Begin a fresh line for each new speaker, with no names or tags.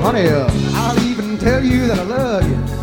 honey, I'll even tell you that I love you.